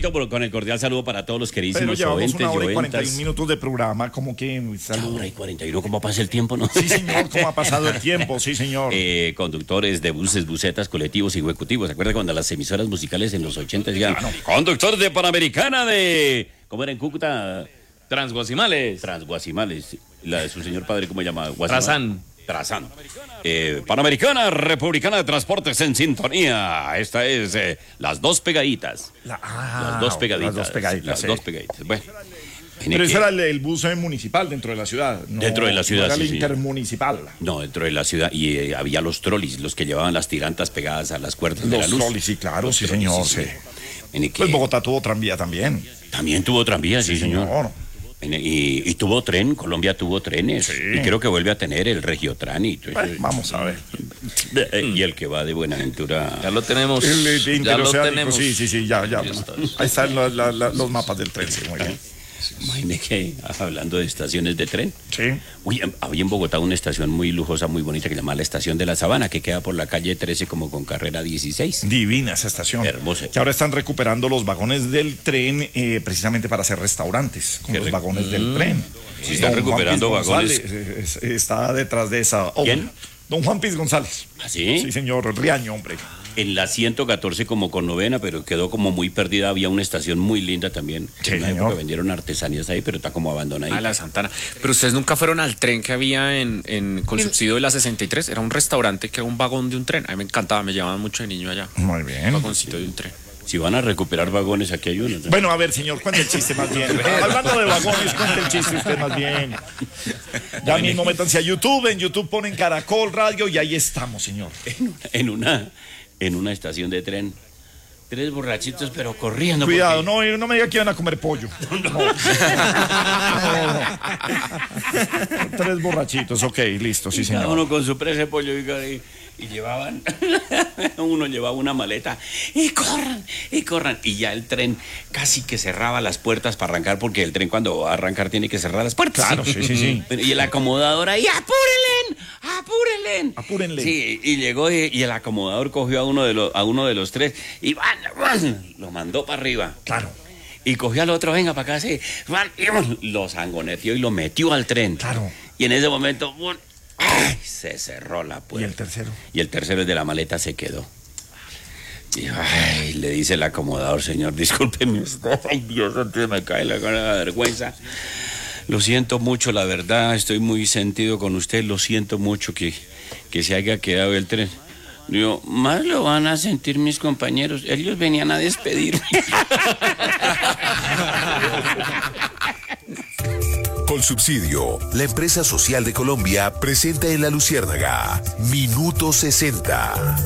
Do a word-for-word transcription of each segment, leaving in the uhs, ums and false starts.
Gabito, con el cordial saludo para todos los queridísimos Pero llevamos oyentes una hora y y cuarenta y oyentas. un minutos de programa, como que saludo. Una hora y cuarenta y uno, ¿cómo pasa el tiempo, no? Sí, señor, cómo ha pasado el tiempo, sí, señor. Eh, conductores de buses, busetas, colectivos y ejecutivos. ¿Se acuerda cuando las emisoras musicales en los ochenta decían, Claro. conductor de Panamericana de... ¿Cómo era en Cúcuta? Transguasimales. Transguasimales. La de su señor padre, ¿cómo se llama? Guasimal. Trazán. Trazán. Eh, Panamericana Republicana de Transportes en sintonía. Esta es eh, Las Dos Pegaditas. La- ah, las dos pegaditas. Las dos pegaditas, Las sí. dos pegaditas. Bueno. Pero que- ese era el, el bus eh, municipal dentro de la ciudad. No, Dentro de la ciudad, no era sí, el sí. intermunicipal. No, dentro de la ciudad. Y eh, había los trolis, los que llevaban las tirantas pegadas a las cuerdas de la Los luz. trolis, sí, claro, Los sí, trolis, señor, sí. En el que Pues Bogotá tuvo tranvía también. también tuvo tranvía, sí, señor. señor. En el- y, y tuvo tren, Colombia tuvo trenes. Sí. Y creo que vuelve a tener el Regiotran y todo eso. Bueno, vamos a ver. Eh, Y el que va de Buenaventura. Ya lo tenemos. El, el ya lo interoceánico, tenemos. sí, sí, sí, ya, ya. Ahí están la- la- la- los mapas del tren, sí, muy bien. Imagine que, hablando de estaciones de tren. Sí. Uy, em- había en Bogotá una estación muy lujosa, muy bonita, que se llama la Estación de la Sabana, que queda por la calle trece como con carrera dieciséis. Divina esa estación. Hermosa. Que ahora están recuperando los vagones del tren eh, precisamente para hacer restaurantes con Qué los re- vagones del tren. Sí, están Don Juan recuperando Piz vagones. González, eh, es- está detrás de esa obra. ¿Quién? Don Juan Piz González. ¿Ah, sí? Sí, señor, Riaño, hombre. En la ciento catorce como con novena, pero quedó como muy perdida. Había una estación muy linda también. Sí, en una señor. época vendieron artesanías ahí, pero está como abandonada. A la Santana. Pero ustedes nunca fueron al tren que había en, en con subsidio de la sesenta y tres. Era un restaurante que era un vagón de un tren. A mí me encantaba, me llevaban mucho de niño allá. Muy Un bien. vagoncito de un tren. Si van a recuperar vagones, aquí hay uno. ¿no? Bueno, a ver, señor, cuente el chiste más bien. Hablando de vagones, cuente el chiste usted más bien. Ya mismo métanse a YouTube, en YouTube ponen Caracol Radio y ahí estamos, señor. En una, en una estación de tren, tres borrachitos, pero corriendo. Cuidado, porque- no, no me diga que iban a comer pollo. No. No, no. Tres borrachitos, ok, listo, sí, Cada señor. uno con su presa de pollo oiga, y, y llevaban, uno llevaba una maleta y corran, y corran. Y ya el tren casi que cerraba las puertas para arrancar, porque el tren cuando va a arrancar tiene que cerrar las puertas. Claro, sí, sí, sí. Y el acomodador ahí, apúrenle, apúrenle. Apúrenle. Sí, y llegó y, y el acomodador cogió a uno de los, a uno de los tres y van, van, lo mandó para arriba. Claro, Y cogió al otro, venga para acá, sí. Van, y van, lo sangoneteó y lo metió al tren. Claro. Y en ese momento, ¡bum! ¡ay! Se cerró la y puerta. el tercero. Y el tercero, el de la maleta, se quedó. Y ay, le dice el acomodador, señor, discúlpeme usted. Ay, Dios, antes me cae la cara de vergüenza. Lo siento mucho, la verdad, estoy muy sentido con usted. Lo siento mucho que, que se haya quedado el tren. Digo, más lo van a sentir mis compañeros. Ellos venían a despedirme. Con Subsidio, la empresa social de Colombia presenta en La Luciérnaga Minuto sesenta.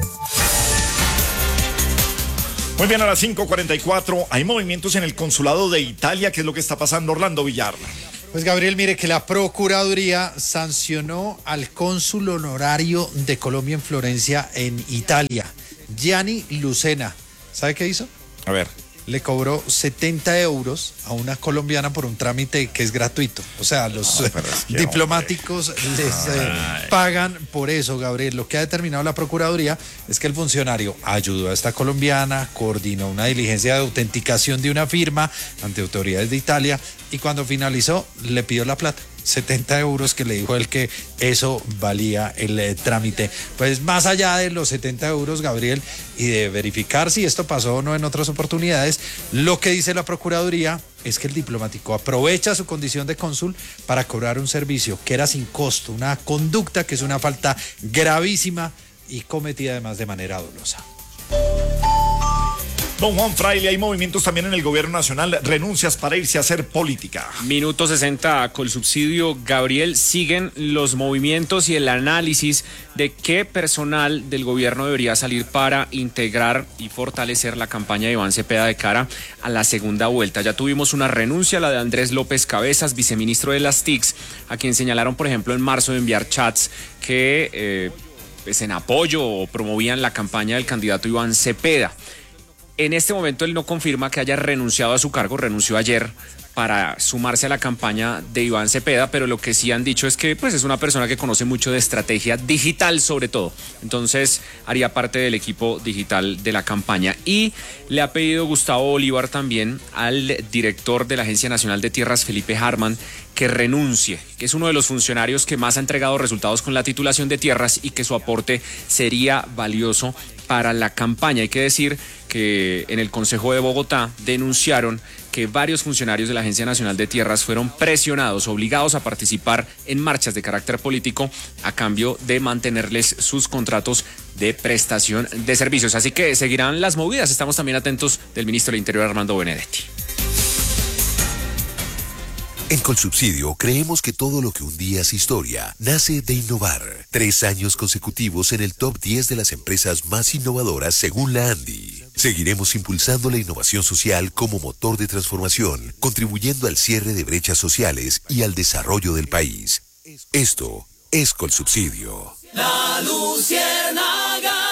Muy bien, a las cinco cuarenta y cuatro hay movimientos en el consulado de Italia. ¿Qué es lo que está pasando, Orlando Villar? Pues Gabriel, mire que la Procuraduría sancionó al cónsul honorario de Colombia en Florencia, en Italia, Gianni Lucena. ¿Sabe qué hizo? A ver. Le cobró setenta euros a una colombiana por un trámite que es gratuito. O sea, los Ay, eh, pero es que, diplomáticos les eh, pagan por eso, Gabriel. Lo que ha determinado la Procuraduría es que el funcionario ayudó a esta colombiana, coordinó una diligencia de autenticación de una firma ante autoridades de Italia y cuando finalizó le pidió la plata. setenta euros que le dijo él que eso valía el eh, trámite. Pues más allá de los setenta euros, Gabriel, y de verificar si esto pasó o no en otras oportunidades, lo que dice la Procuraduría es que el diplomático aprovecha su condición de cónsul para cobrar un servicio que era sin costo, una conducta que es una falta gravísima y cometida además de manera dolosa. Don Juan Fraile, hay movimientos también en el gobierno nacional, renuncias para irse a hacer política. Minuto sesenta con subsidio, Gabriel, siguen los movimientos y el análisis de qué personal del gobierno debería salir para integrar y fortalecer la campaña de Iván Cepeda de cara a la segunda vuelta. Ya tuvimos una renuncia, la de Andrés López Cabezas, viceministro de las T I Cs, a quien señalaron, por ejemplo, en marzo de enviar chats que eh, pues en apoyo o promovían la campaña del candidato Iván Cepeda. En este momento él no confirma que haya renunciado a su cargo, renunció ayer para sumarse a la campaña de Iván Cepeda, pero lo que sí han dicho es que pues es una persona que conoce mucho de estrategia digital sobre todo, entonces haría parte del equipo digital de la campaña. Y le ha pedido Gustavo Bolívar también al director de la Agencia Nacional de Tierras, Felipe Harman, que renuncie, que es uno de los funcionarios que más ha entregado resultados con la titulación de tierras y que su aporte sería valioso para la campaña. Hay que decir que en el Consejo de Bogotá denunciaron que varios funcionarios de la Agencia Nacional de Tierras fueron presionados, obligados a participar en marchas de carácter político a cambio de mantenerles sus contratos de prestación de servicios. Así que seguirán las movidas. Estamos también atentos del ministro del Interior, Armando Benedetti. En Colsubsidio creemos que todo lo que un día es historia nace de innovar. Tres años consecutivos en el top diez de las empresas más innovadoras según la ANDI. Seguiremos impulsando la innovación social como motor de transformación, contribuyendo al cierre de brechas sociales y al desarrollo del país. Esto es Colsubsidio. La Luciérnaga.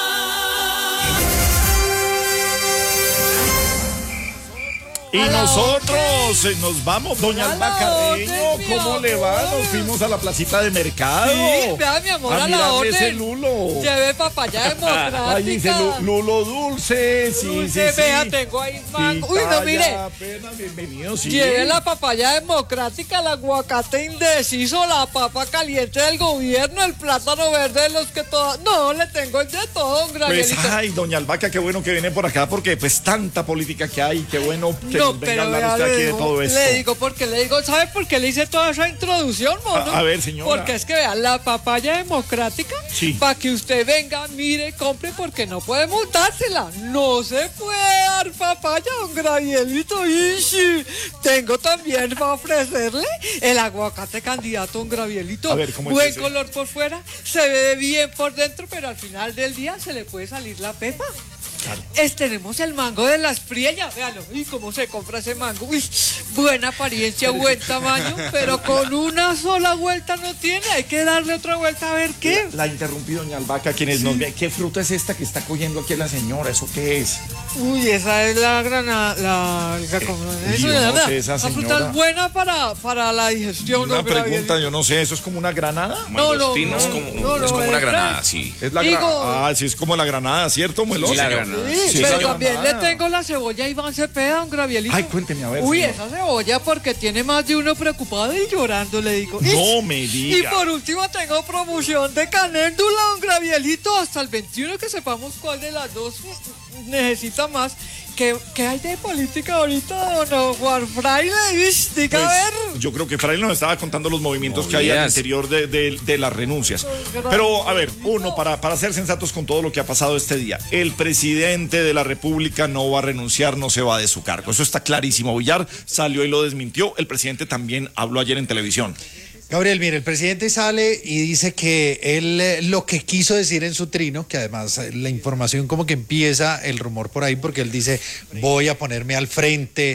Y nosotros eh, nos vamos, doña Alba Carreño, ¿cómo le va? Nos fuimos a la placita de mercado. Sí, vea, mi amor, a, a la orden. Ese lulo. Lleve papaya democrática. Ahí dice lulo dulce, sí, dulce, sí, vea, sí. tengo ahí mango. Uy, no, mire. Apenas, bienvenido, sí. Lleve la papaya democrática, el aguacate indeciso, la papa caliente del gobierno, el plátano verde de los que todas... No, le tengo de todo, un Pues, ay, doña Albaca, qué bueno que viene por acá, porque pues tanta política que hay, qué bueno que no, nos venga pero a hablar vea, usted aquí de digo, todo esto. Le digo, porque le digo, ¿sabe por qué le hice toda esa introducción, mono? A, a ver, señora. Porque es que vea, la papaya democrática, sí, para que usted venga, mire, compre, porque no puede montársela. No se puede dar papaya, don Gravielito. Ishi. Tengo también para ofrecerle el aguacate candidato, don Gravielito. A ver, ¿cómo es Buen ese? color por fuera, se ve bien por dentro, pero al final del día se le puede salir la pepa. Claro. Es, tenemos el mango de las friellas, véalo, y cómo se compra ese mango. Uy, buena apariencia, buen tamaño, pero con una sola vuelta no tiene, hay que darle otra vuelta a ver qué. La, la interrumpí, doña Albaca, quienes sí. nos ven. ¿Qué fruta es esta que está cogiendo aquí la señora? ¿Eso qué es? Uy, esa es la granada, la, la, eh, eso yo es no nada. sé, esa La señora. fruta es buena para, para la digestión. Una no, pregunta, yo no sé, ¿eso es como una granada? No, no, no, es como, no, no, es como no, una es granada, sí. Es la Digo, granada. Ah, sí, es como la granada, ¿cierto, Mueloso? Sí, la granada. Sí, Sí, pero señor. también le tengo la cebolla Iván Cepeda, don Gravielito. Ay, cuénteme, a ver. Uy, señor. esa cebolla porque tiene más de uno preocupado y llorando, le digo. No me diga. Y por último tengo promoción de canéndula, don Gravielito, hasta el veintiuno, que sepamos cuál de las dos necesita más. ¿Qué, qué hay de política ahorita, don Juan Fraile? Diga, Pues, a ver. yo creo que Fraile nos estaba contando los movimientos No, que hay al yes. interior de, de, de las renuncias. Pero, a ver, uno, para, para ser sensatos con todo lo que ha pasado este día, el presidente de la República no va a renunciar, no se va de su cargo. Eso está clarísimo. Villar salió y lo desmintió. El presidente también habló ayer en televisión. Gabriel, mire, el presidente sale y dice que él eh, lo que quiso decir en su trino, que además eh, la información como que empieza el rumor por ahí, porque él dice, voy a ponerme al frente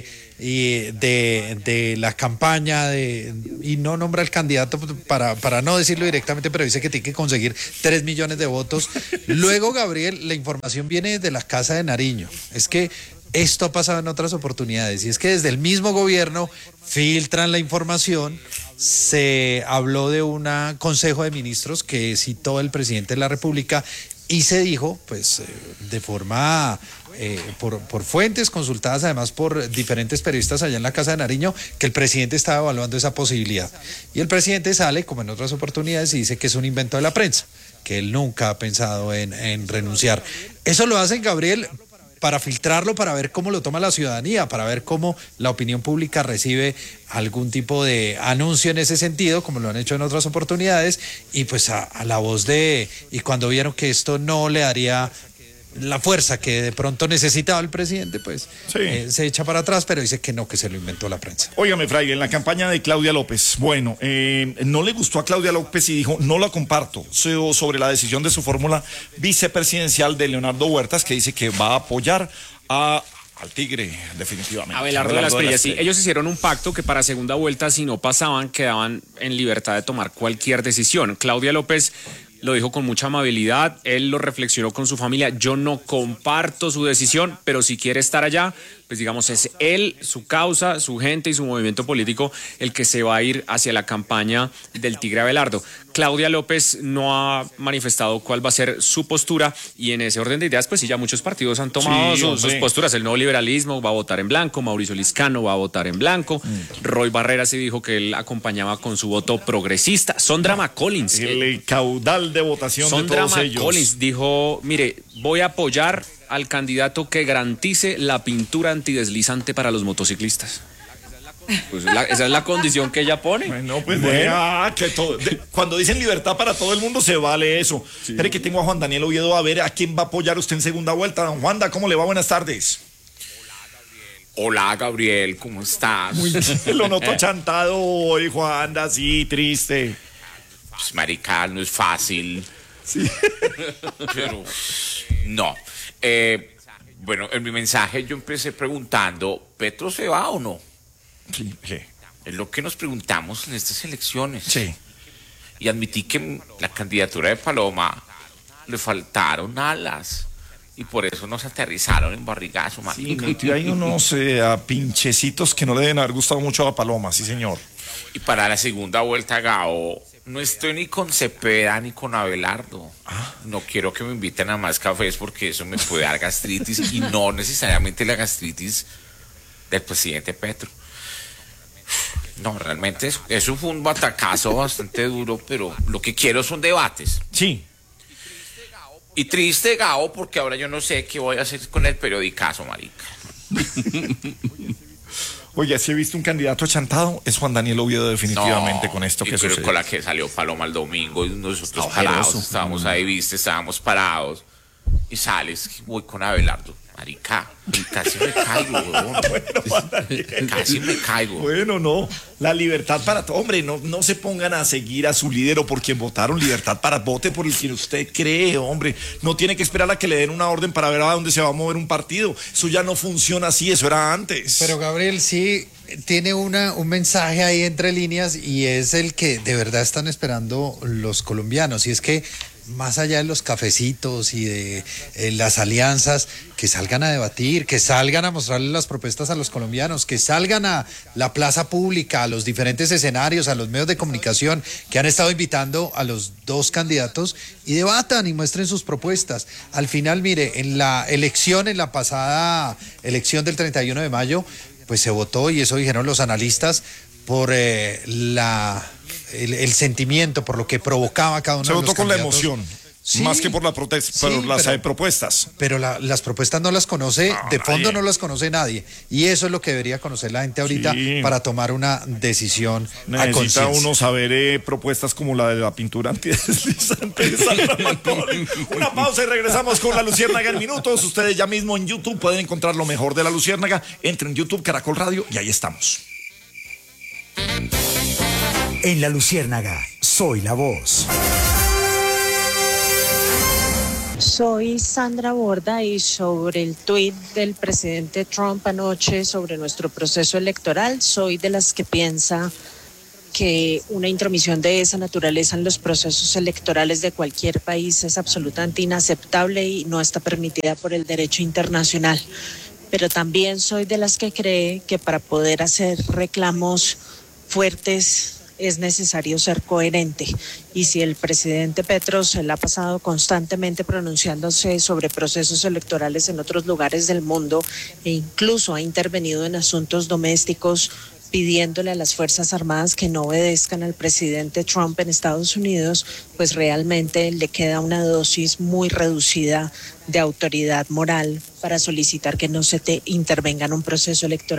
y de, de la campaña de, y no nombra al candidato para, para no decirlo directamente, pero dice que tiene que conseguir tres millones de votos. Luego, Gabriel, la información viene de la Casa de Nariño. Es que esto ha pasado en otras oportunidades y es que desde el mismo gobierno filtran la información. Se habló de un consejo de ministros que citó el presidente de la República y se dijo, pues, eh, de forma, eh, por, por fuentes consultadas además por diferentes periodistas allá en la Casa de Nariño, que el presidente estaba evaluando esa posibilidad. Y el presidente sale, como en otras oportunidades, y dice que es un invento de la prensa, que él nunca ha pensado en, en renunciar. Eso lo hacen, Gabriel, para filtrarlo, para ver cómo lo toma la ciudadanía, para ver cómo la opinión pública recibe algún tipo de anuncio en ese sentido, como lo han hecho en otras oportunidades, y pues a, a la voz de, y cuando vieron que esto no le daría la fuerza que de pronto necesitaba el presidente, pues sí. eh, se echa para atrás, pero dice que no, que se lo inventó la prensa. Óigame, Fraile, en la campaña de Claudia López, bueno, eh, no le gustó a Claudia López y dijo, no la comparto, sobre la decisión de su fórmula vicepresidencial de Leonardo Huertas, que dice que va a apoyar a... al Tigre, definitivamente. Abelardo de las Perillas, sí. Ellos hicieron un pacto que para segunda vuelta, si no pasaban, quedaban en libertad de tomar cualquier decisión. Claudia López lo dijo con mucha amabilidad, él lo reflexionó con su familia, yo no comparto su decisión, pero si quiere estar allá, pues digamos es él, su causa, su gente y su movimiento político el que se va a ir hacia la campaña del Tigre Abelardo. Claudia López no ha manifestado cuál va a ser su postura y en ese orden de ideas pues sí ya muchos partidos han tomado Sí, sus, sus posturas. El Nuevo Liberalismo va a votar en blanco, Mauricio Liscano va a votar en blanco, mm. Roy Barreras sí dijo que él acompañaba con su voto progresista. Sondra McCollins, el, el caudal de votación Sondra de todos ellos. McCollins dijo, mire, voy a apoyar al candidato que garantice la pintura antideslizante para los motociclistas. Pues la, esa es la condición que ella pone. Bueno, pues vea, que todo, de, cuando dicen libertad para todo el mundo se vale eso. Sí. Espere que tengo a Juan Daniel Oviedo a ver a quién va a apoyar usted en segunda vuelta. Don Juanda, ¿cómo le va? Buenas tardes. Hola, Gabriel, ¿cómo estás? Muy bien, lo noto achantado hoy, Juanda, así, triste. Pues, marica, no es fácil. Sí. Pero, no. Eh, bueno, en mi mensaje yo empecé preguntando, ¿Petro se va o no? Sí, sí. Es lo que nos preguntamos en estas elecciones. Sí. Y admití que la candidatura de Paloma le faltaron alas. Y por eso nos aterrizaron en barrigazo, marica. Sí, hay unos eh, a pinchecitos que no le deben haber gustado mucho a Paloma, sí, señor. Y para la segunda vuelta, Gao, no estoy ni con Cepeda ni con Abelardo. ¿Ah? No quiero que me inviten a más cafés porque eso me puede dar gastritis y no necesariamente la gastritis del presidente Petro. No, realmente eso, eso fue un batacazo bastante duro, pero lo que quiero son debates. Sí. Y triste, Gao, porque ahora yo no sé qué voy a hacer con el periodicazo, marica. Oye, si he visto un candidato achantado, es Juan Daniel Oviedo definitivamente, no, con esto que sucede. Con la que salió Paloma el domingo y nosotros parados, estábamos ahí, viste, estábamos parados. Y sales, voy con Abelardo. Marica, casi me caigo, weón. Bueno, casi me caigo. Bueno, no, la libertad para todo. Hombre, no, no se pongan a seguir a su líder o por quien votaron. Libertad para vote por el que usted cree, hombre. No tiene que esperar a que le den una orden para ver a dónde se va a mover un partido. Eso ya no funciona así, eso era antes. Pero Gabriel, sí tiene una, un mensaje ahí entre líneas y es el que de verdad están esperando los colombianos. Y es que más allá de los cafecitos y de eh, las alianzas, que salgan a debatir, que salgan a mostrarles las propuestas a los colombianos, que salgan a la plaza pública, a los diferentes escenarios, a los medios de comunicación que han estado invitando a los dos candidatos y debatan y muestren sus propuestas. Al final, mire, en la elección, en la pasada elección del treinta y uno de mayo, pues se votó, y eso dijeron los analistas, por eh, la el, el sentimiento, por lo que provocaba cada uno se de los candidatos. Se votó con la emoción. Sí, más que por la protesta, sí, por las pero, propuestas. Pero la, las propuestas no las conoce, no, de fondo nadie. no las conoce nadie. Y eso es lo que debería conocer la gente ahorita sí. para tomar una decisión a conciencia. Necesita uno saber eh, propuestas como la de la pintura antideslizante de Sandra McCollins. Una pausa y regresamos con La Luciérnaga en minutos. Ustedes ya mismo en YouTube pueden encontrar lo mejor de La Luciérnaga. Entren en YouTube, Caracol Radio, y ahí estamos. En La Luciérnaga, soy la voz. Soy Sandra Borda y sobre el tuit del presidente Trump anoche sobre nuestro proceso electoral, soy de las que piensa que una intromisión de esa naturaleza en los procesos electorales de cualquier país es absolutamente inaceptable y no está permitida por el derecho internacional. Pero también soy de las que cree que para poder hacer reclamos fuertes es necesario ser coherente, y si el presidente Petro se la ha pasado constantemente pronunciándose sobre procesos electorales en otros lugares del mundo e incluso ha intervenido en asuntos domésticos pidiéndole a las Fuerzas Armadas que no obedezcan al presidente Trump en Estados Unidos, pues realmente le queda una dosis muy reducida de autoridad moral para solicitar que no se te intervenga en un proceso electoral.